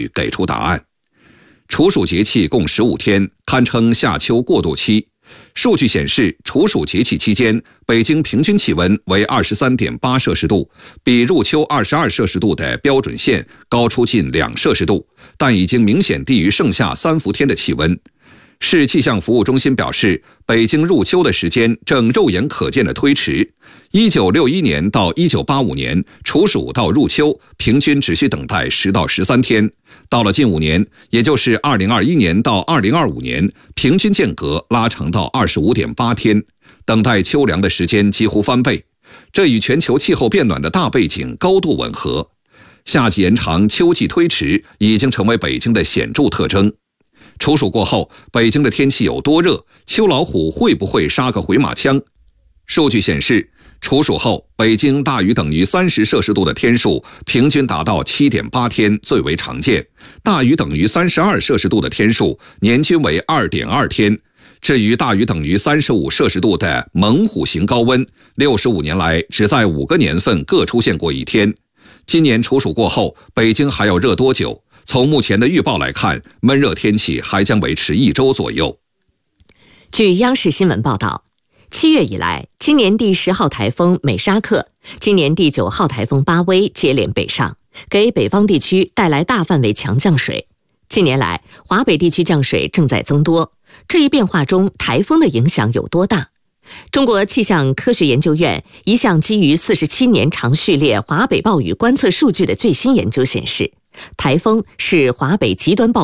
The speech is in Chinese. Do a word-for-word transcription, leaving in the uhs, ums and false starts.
语给出答案。处暑节气共十五天，堪称夏秋过渡期。数据显示，处暑节气期间，北京平均气温为 二十三点八摄氏度，比入秋二十二摄氏度的标准线高出近两摄氏度，但已经明显低于盛夏三伏天的气温。市气象服务中心表示，北京入秋的时间正肉眼可见的推迟。一九六一年到一九八五年，处暑到入秋平均只需等待十到十三天。到了近五年，也就是二零二一年到二零二五年，平均间隔拉长到 二十五点八天，等待秋凉的时间几乎翻倍。这与全球气候变暖的大背景高度吻合。夏季延长，秋季推迟已经成为北京的显著特征。处暑过后，北京的天气有多热？秋老虎会不会杀个回马枪？数据显示，处暑后，北京大于等于三十摄氏度的天数平均达到 七点八天，最为常见；大于等于三十二摄氏度的天数年均为 二点二天。至于大于等于三十五摄氏度的猛虎型高温，六十五年来只在五个年份各出现过一天。今年处暑过后，北京还要热多久？从目前的预报来看，闷热天气还将维持一周左右。 据央视新闻报道，七月以来，今年第十号台风美沙克、今年第九号台风巴威接连北上，给北方地区带来大范围强降水。近年来，华北地区降水正在增多，这一变化中，台风的影响有多大？中国气象科学研究院一项基于四十七年长序列华北暴雨观测数据的最新研究显示，台风是华北极端暴